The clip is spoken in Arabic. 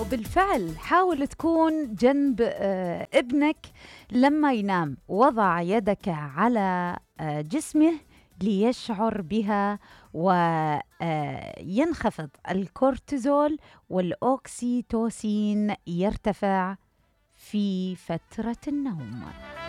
وبالفعل حاول تكون جنب ابنك لما ينام، وضع يدك على جسمه ليشعر بها، وينخفض الكورتيزول والأوكسيتوسين يرتفع في فترة النوم.